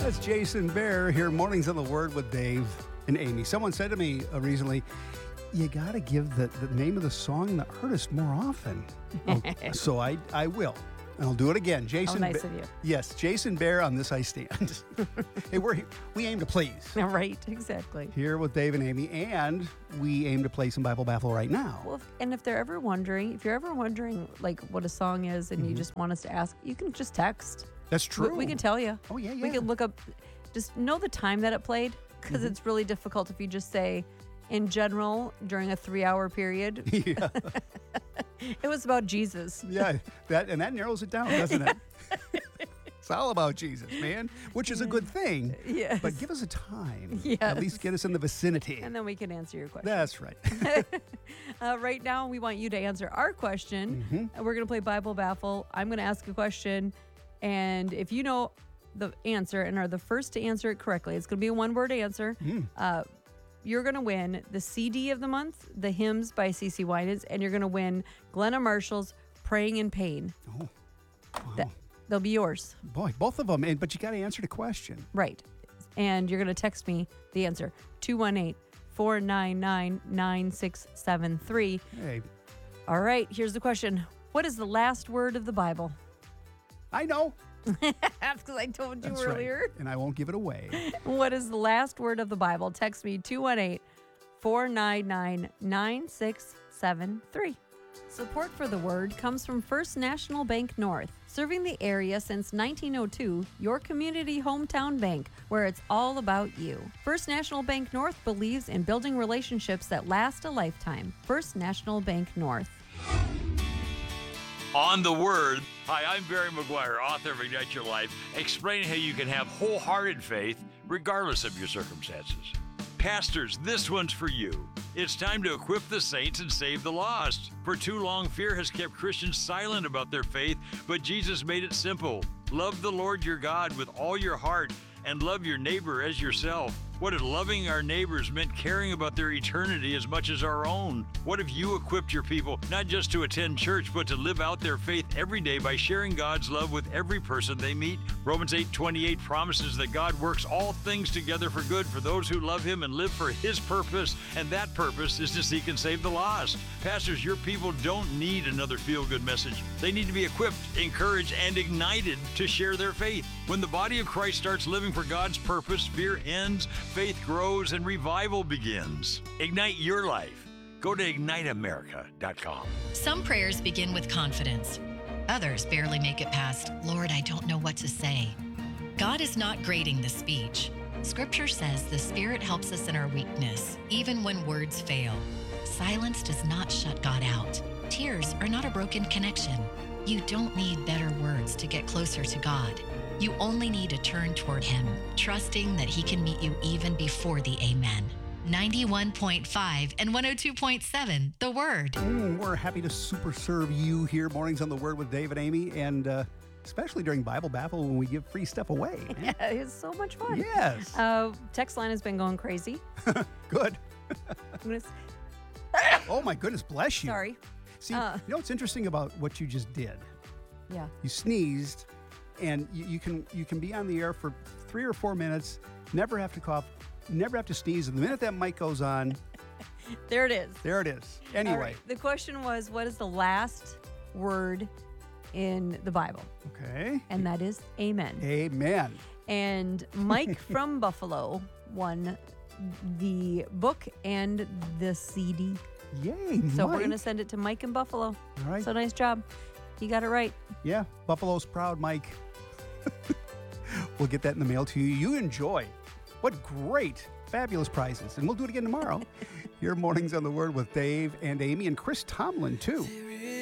That's Jason Bear here, Mornings on the Word with Dave and Amy. Someone said to me recently, you got to give the name of the song and the artist more often. So I will. And I'll do it again. Jason. How nice of you. Yes, Jason Bear on This I Stand. Hey, we aim to please. Right, exactly. Here with Dave and Amy, and we aim to play some Bible Baffle right now. Well, and if you're ever wondering like what a song is and you just want us to ask, you can just text. That's true. We can tell you. Oh, yeah. We can look up, just know the time that it played, because it's really difficult if you just say, in general, during a 3-hour period. Yeah. It was about Jesus. Yeah, that narrows it down, doesn't it? It's all about Jesus, man, which is a good thing. Yes. But give us a time. Yes. At least get us in the vicinity. And then we can answer your question. That's right. Right now, we want you to answer our question. We're going to play Bible Baffle. I'm going to ask a question. And if you know the answer and are the first to answer it correctly, it's going to be a one-word answer. You're going to win the CD of the month, the Hymns by CeCe Winans, and you're going to win Glenna Marshall's Praying in Pain. Oh, wow. They'll be yours. Boy, both of them. But you got to answer the question. Right. And you're going to text me the answer, 218-499-9673. Hey, All right, here's the question. What is the last word of the Bible? I know. That's because I told you That's earlier. right. And I won't give it away. What is the last word of the Bible? Text me 218-499-9673. Support for the Word comes from First National Bank North, serving the area since 1902, your community hometown bank, where it's all about you. First National Bank North believes in building relationships that last a lifetime. First National Bank North. On the Word. Hi, I'm Barry McGuire, author of Ignite Your Life, explaining how you can have wholehearted faith regardless of your circumstances. Pastors, this one's for you. It's time to equip the saints and save the lost. For too long, fear has kept Christians silent about their faith, but Jesus made it simple. Love the Lord your God with all your heart and love your neighbor as yourself. What if loving our neighbors meant caring about their eternity as much as our own? What if you equipped your people not just to attend church, but to live out their faith every day by sharing God's love with every person they meet? Romans 8:28 promises that God works all things together for good for those who love Him and live for His purpose, and that purpose is to seek and save the lost. Pastors, your people don't need another feel-good message. They need to be equipped, encouraged, and ignited to share their faith. When the body of Christ starts living for God's purpose, fear ends, faith grows, and revival begins. Ignite your life. Go to IgniteAmerica.com. Some prayers begin with confidence. Others barely make it past, Lord, I don't know what to say. God is not grading the speech. Scripture says the Spirit helps us in our weakness, even when words fail. Silence does not shut God out. Tears are not a broken connection. You don't need better words to get closer to God. You only need to turn toward Him, trusting that He can meet you even before the amen. 91.5 and 102.7, The Word. We're happy to super serve you here, Mornings on the Word with Dave and Amy, and especially during Bible Baffle when we give free stuff away. Yeah, it's so much fun. Yes. Text line has been going crazy. Good. I'm gonna Oh, my goodness, bless you. Sorry. See, you know what's interesting about what you just did? Yeah. You sneezed, and you can be on the air for 3 or 4 minutes, never have to cough, never have to sneeze, and the minute that mic goes on, There it is. there it is. Anyway. All right. The question was, what is the last word in the Bible? Okay. And that is amen. Amen. And Mike from Buffalo won the book and the CD. Yay, So Mike. we're going to send it to Mike in Buffalo. All right. So nice job. You got it right. Yeah, Buffalo's proud, Mike. We'll get that in the mail to you. You enjoy. What great, fabulous prizes. And we'll do it again tomorrow. Your Mornings on the Word with Dave and Amy and Chris Tomlin, too.